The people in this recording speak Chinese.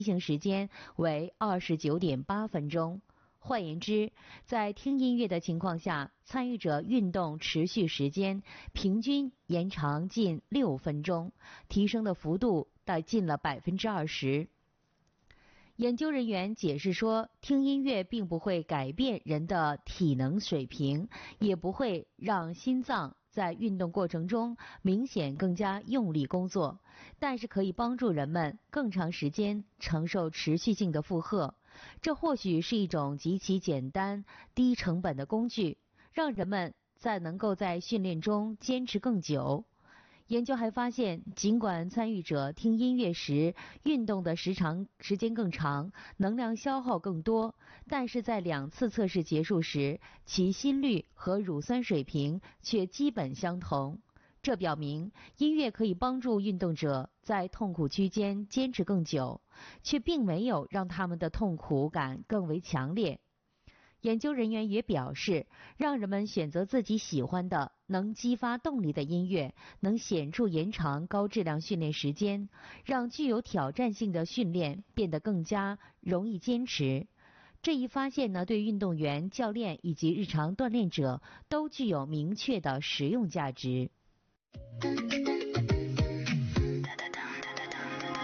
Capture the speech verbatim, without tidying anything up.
进行时间为二十九点八分钟。换言之，在听音乐的情况下，参与者运动持续时间平均延长近六分钟，提升的幅度达近了百分之二十。研究人员解释说，听音乐并不会改变人的体能水平，也不会让心脏在运动过程中明显更加用力工作，但是可以帮助人们更长时间承受持续性的负荷。这或许是一种极其简单、低成本的工具，让人们在能够在训练中坚持更久。研究还发现，尽管参与者听音乐时运动的时长时间更长，能量消耗更多，但是在两次测试结束时，其心率和乳酸水平却基本相同。这表明音乐可以帮助运动者在痛苦区间坚持更久，却并没有让他们的痛苦感更为强烈。研究人员也表示，让人们选择自己喜欢的、能激发动力的音乐，能显著延长高质量训练时间，让具有挑战性的训练变得更加容易坚持。这一发现呢，对运动员、教练以及日常锻炼者都具有明确的实用价值。